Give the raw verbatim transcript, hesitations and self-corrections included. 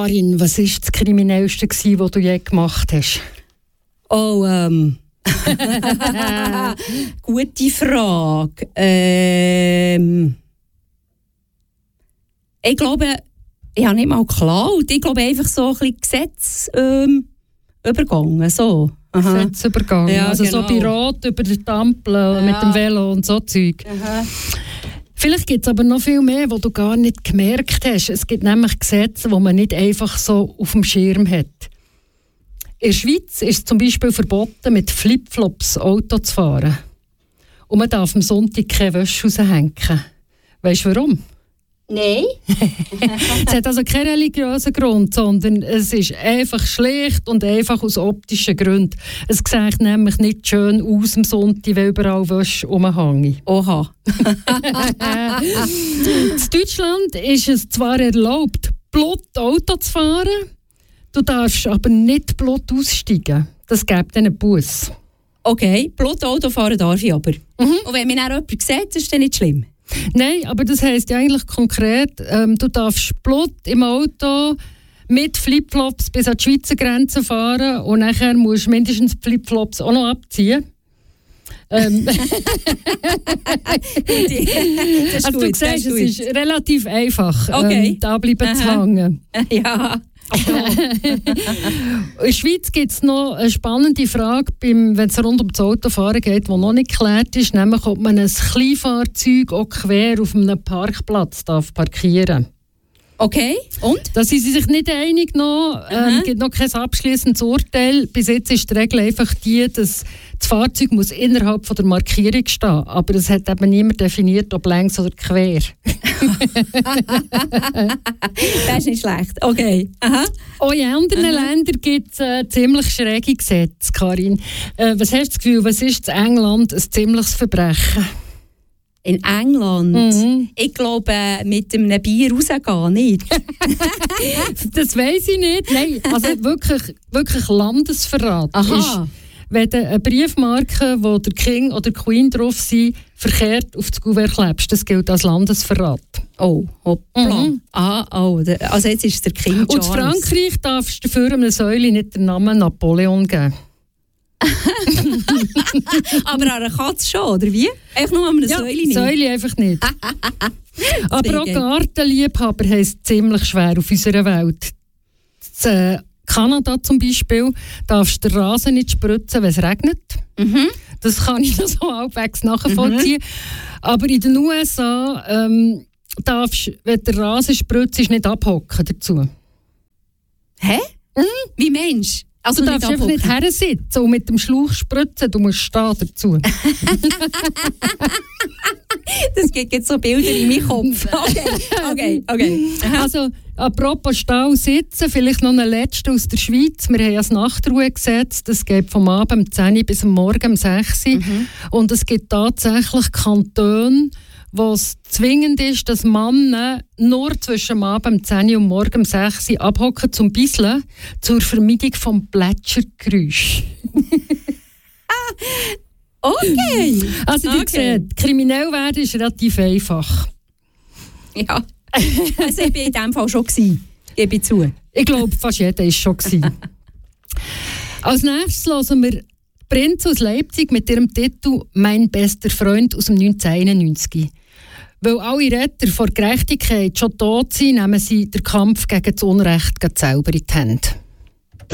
Karin, was war das Kriminellste, was du je gemacht hast? Oh, ähm... Gute Frage. Ähm... Ich glaube, ich habe nicht mal geklaut. Ich glaube einfach so ein bisschen Gesetz ähm, übergangen. So. Gesetz übergangen. Ja, also genau. so bei Rot über den Ampel ja. mit dem Velo und so Zeug. Aha. Vielleicht gibt es aber noch viel mehr, was du gar nicht gemerkt hast. Es gibt nämlich Gesetze, die man nicht einfach so auf dem Schirm hat. In der Schweiz ist es zum Beispiel verboten, mit Flipflops Auto zu fahren. Und man darf am Sonntag keine Wäsche raushängen. Weißt du warum? Nein. Es hat also keinen religiösen Grund, sondern es ist einfach schlicht und einfach aus optischen Gründen. Es sieht nämlich nicht schön aus am Sonntag, wenn überall Wäsche rumhängen. Oha. In Deutschland ist es zwar erlaubt, Blut Auto zu fahren, du darfst aber nicht Blut aussteigen. Das gibt einen Buss. Okay, Blut Auto fahren darf ich aber. Mhm. Und wenn mir dann jemand sieht, ist das nicht schlimm? Nein, aber das heisst ja eigentlich konkret, ähm, du darfst Blut im Auto mit Flipflops bis an die Schweizer Grenze fahren und nachher musst du mindestens die Flipflops auch noch abziehen. ähm. das ist also gut, du siehst, es ist relativ einfach, okay. ähm, da bleiben zu hängen. Ja. In der Schweiz gibt es noch eine spannende Frage, wenn es rund um das Autofahren geht, die noch nicht geklärt ist, nämlich ob man ein Kleinfahrzeug auch quer auf einem Parkplatz darf parkieren darf. Okay, und? Da sind sie sich nicht einig noch. Es ähm, gibt noch kein abschließendes Urteil. Bis jetzt ist die Regel einfach die, dass das Fahrzeug muss innerhalb von der Markierung stehen. Aber es hat eben niemand definiert, ob längs oder quer. Das ist nicht schlecht. Okay. Aha. Auch in anderen Aha. Ländern gibt es äh, ziemlich schräge Gesetze, Karin. Äh, was hast du das Gefühl, was ist in England ein ziemliches Verbrechen? In England? Mhm. Ich glaube, mit einem Bier rausgehen nicht. Das weiss ich nicht. Nein, also wirklich, wirklich Landesverrat. Aha. Ist, wenn du eine Briefmarke, wo der King oder Queen drauf sind, verkehrt auf das Kuvert klebst, das gilt als Landesverrat. Oh, hoppla. Mhm. Ah, oh, also jetzt ist es der King Charles. Und in Frankreich darfst du für eine Säule nicht den Namen Napoleon geben. Aber an einer Katze schon, oder wie? Einfach nur an einer ja, Säule nicht? Säule einfach nicht. Aber auch Gartenliebhaber haben es ziemlich schwer auf unserer Welt. In äh, Kanada zum Beispiel darfst du den Rasen nicht spritzen, wenn es regnet. Mhm. Das kann ich noch so halbwegs nachvollziehen. Mhm. Aber in den U S A ähm, darfst du, wenn der Rasen spritzt, nicht abhocken dazu. Hä? Mhm. Wie Mensch? Also du darfst einfach nicht hersitzen und mit dem Schlauch spritzen, du musst stehen dazu. Das gibt jetzt so Bilder in meinen Kopf. Okay, okay, okay. Also, apropos Stehen und Sitzen, vielleicht noch eine letzte aus der Schweiz. Wir haben ja das Nachtruhegesetz, das geht vom Abend um zehn Uhr bis am Morgen um sechs Uhr. Mhm. Und es gibt tatsächlich Kantone, wo es zwingend ist, dass Männer nur zwischen dem Abend um zehn Uhr und morgen um sechs Uhr abhocken zum Bisseln, zur Vermeidung vom Plätschergeräusch. Okay. Also, du okay. siehst, kriminell werden ist relativ einfach. Ja. Also, ich war in diesem Fall schon gewesen. Gebe ich zu. Ich glaube, fast jeder war schon gewesen. Als nächstes hören wir Prinz aus Leipzig mit ihrem Titel «Mein bester Freund» aus dem neunzehnhunderteinundneunzig. Weil alle Retter vor Gerechtigkeit schon tot sind, nehmen sie den Kampf gegen das Unrecht selber in die Hände.